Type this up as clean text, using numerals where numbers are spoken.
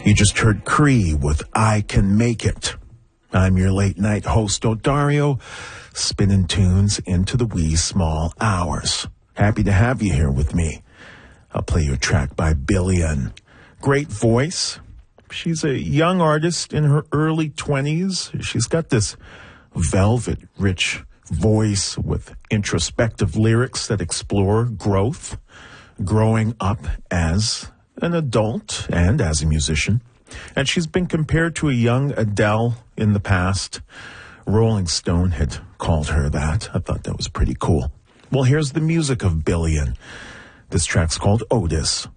You just heard Cree with I Can Make It. I'm your late night host, Odario, spinning tunes into the wee small hours. Happy to have you here with me. I'll play you a track by Billion. Great voice. She's a young artist in her early 20s. She's got this velvet-rich voice with introspective lyrics that explore growth, growing up as an adult and as a musician. And she's been compared to a young Adele in the past. Rolling Stone had called her that. I thought that was pretty cool. Well, here's the music of Billion. This track's called Otis.